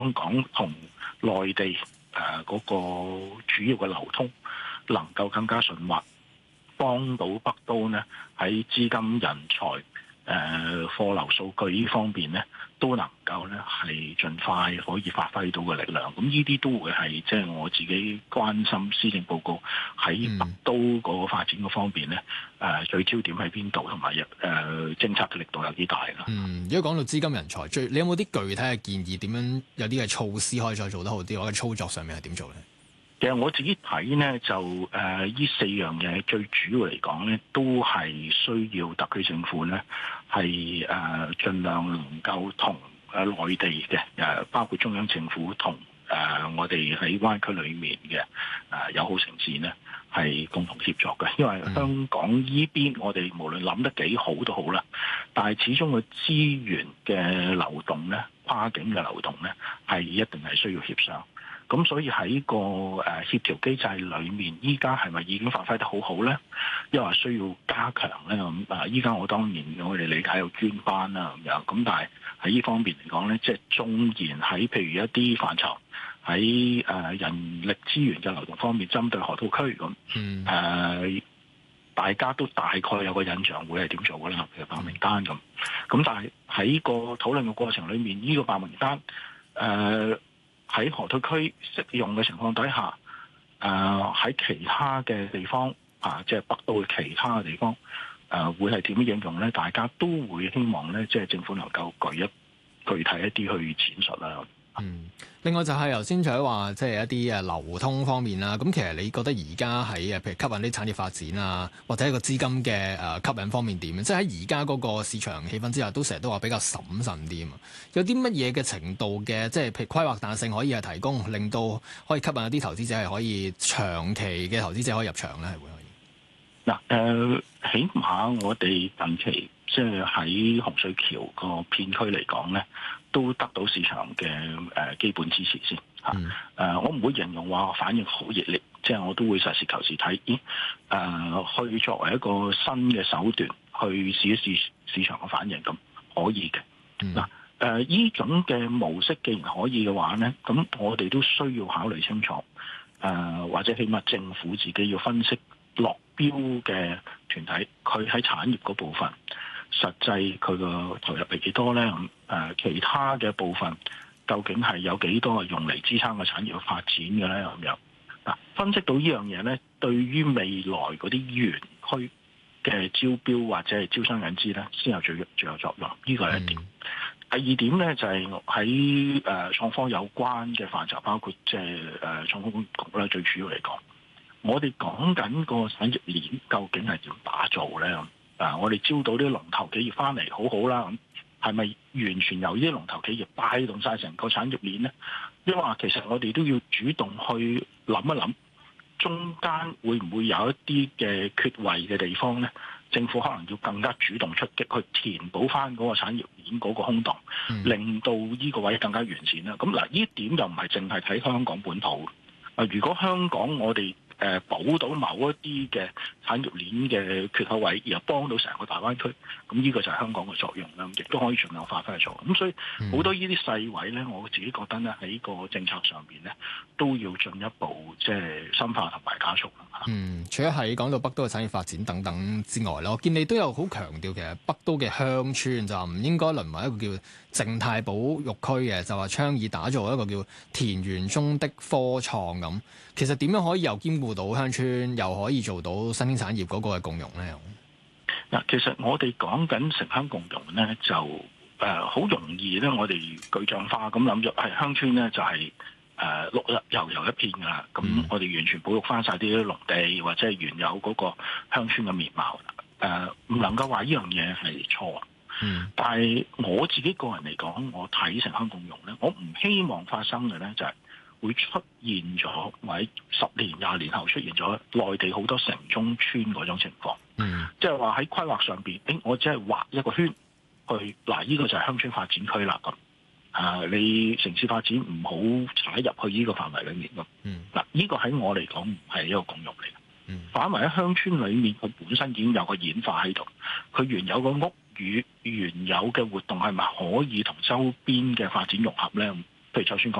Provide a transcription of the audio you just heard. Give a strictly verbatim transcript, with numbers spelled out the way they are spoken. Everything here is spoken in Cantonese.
港同內地誒嗰個主要嘅流通能夠更加順滑，幫到北都呢喺資金、人才、誒、呃、貨流數據呢方面呢，都能夠呢係盡快可以發揮到嘅力量。咁呢啲都會係即係我自己關心施政報告喺北都嗰個發展嘅方面呢，誒、呃、最焦點喺邊度，同埋誒政策嘅力度有幾大啦。 嗯，如果講到資金人才，最你有冇啲具體嘅建議？點樣有啲嘅措施可以再做得好啲？或者操作上面係點做咧？ 其實我自己睇呢，就誒呢、呃、四樣嘢最主要嚟講呢，都係需要特區政府呢係誒盡量能夠同誒內地嘅誒、呃，包括中央政府同誒、呃、我哋喺灣區裏面嘅誒、呃、友好城市呢係共同協作嘅。因為香港依邊我哋無論諗得幾好都好啦，但係始終個資源嘅流動呢，跨境嘅流動呢，係一定係需要協商。咁所以喺個誒協調機制裏面，依家係咪已經發揮得好好咧？又話需要加強咧咁啊！依家我當然我哋理解有專班啦咁樣，咁但係喺呢方面嚟講咧，即係縱然喺譬如一啲範疇喺誒人力資源嘅流動方面，針對河套區咁，誒、嗯呃、大家都大概有個印象會係點做㗎啦，譬如白名單咁。咁但係喺個討論嘅過程裏面，呢、呢個白名單誒。呃喺河套區適用嘅情況底下，誒、呃、喺其他嘅地方啊，即係北都嘅其他嘅地方，誒、呃、會係點樣應用咧？大家都會希望咧，即係政府能夠具一具體一啲去闡述啦。 嗯，另外就係頭先除咗話即係一啲誒流通方面啦，咁其實你覺得而家喺誒譬如吸引啲產業發展啊，或者一個資金嘅誒吸引方面點？即係喺而家嗰個市場氣氛之下，都成日都話比較審慎啲啊。有啲乜嘢嘅程度嘅，即係譬如規劃彈性可以係提供，令到可以吸引一啲投資者係可以長期嘅投資者可以入場咧，係會可以。 嗱、呃，誒，起碼我哋近期即係喺洪水橋個片區嚟講咧，都得到市場嘅誒基本支持先嚇。誒、嗯呃，我唔會形容話反應好熱烈，即係我都會實事求是睇，咦？誒、呃，去作為一個新嘅手段去試一試市場嘅反應，咁可以嘅。嗱、嗯，誒，依、呃、種嘅模式既然可以嘅話咧，咁我哋都需要考慮清楚，誒、呃，或者起碼政府自己要分析落標嘅團體，佢喺產業嗰部分。實際佢個投入係幾多咧？咁誒，其他嘅部分究竟係有幾多係用嚟支撐個產業嘅發展嘅咧？咁樣嗱，分析到呢樣嘢咧，對於未來嗰啲園區嘅招標或者係招商引資咧，先有最最有作用。呢個係一點。嗯、第二點咧就係喺誒創科有關嘅範疇，包括即係誒創科局咧，最主要嚟講，我哋講緊個產業鏈究竟係點打造咧？啊！我哋招到啲龍頭企業翻嚟，好好啦。咁係咪完全由呢啲龍頭企業帶動晒成個產業鏈咧？因為其實我哋都要主動去諗一諗，中間會唔會有一啲嘅缺位嘅地方咧？政府可能要更加主動出擊，去填補翻嗰個產業鏈嗰個空檔，嗯、令到呢個位更加完善啦。咁嗱，呢點又唔係淨係睇香港本土。啊，如果香港我哋誒補到某一啲嘅產業鏈嘅缺口位，而幫到成個大灣區，咁呢個就係香港嘅作用啦，亦都可以盡量發揮去做。咁所以好多呢啲細位咧，我自己覺得咧喺個政策上邊咧，都要進一步即係深化同埋加速啦。 嗯，除咗係講到北都嘅產業發展等等之外咧，我見你都有好強調，其實北都嘅鄉村就唔應該淪為一個叫靜態保育區嘅，就話倡議打造一個叫田園中的科創咁。其實點樣可以又兼顧到鄉村，又可以做到新興產業嗰個嘅共融咧？ 嗱，其實我哋講緊城鄉共融咧，就誒好、呃、容易咧，我哋具象化咁諗咗，係鄉村咧就係誒綠油油油一片噶啦。咁、嗯、我哋完全保育翻晒啲農地或者係原有嗰個鄉村嘅面貌。誒、呃、唔能夠話呢樣嘢係錯。嗯，但係我自己個人嚟講，我睇城鄉共融咧，我唔希望發生嘅咧就係、是。會出現咗，或者十年、廿年後出現咗內地好多城中村嗰種情況。嗯，即係話喺規劃上邊，誒，我只係畫一個圈去，嗱，呢個就係鄉村發展區啦。咁啊，你城市發展唔好踩入去呢個範圍裡面咁。嗯，嗱，呢個喺我嚟講唔係一個共融嚟嘅。嗯，反為喺鄉村裡面，佢本身已經有個演化喺度，佢原有個屋宇原有嘅活動係咪可以同周邊嘅發展融合咧？ 譬如就算